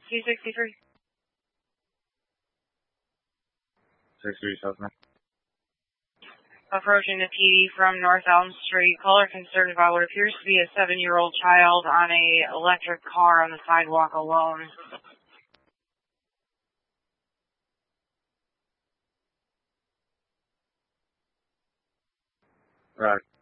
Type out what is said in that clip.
263. 63 Southman. Approaching the PD from North Elm Street. Caller concerned about what appears to be a 7-year-old child on a electric car on the sidewalk alone. Right.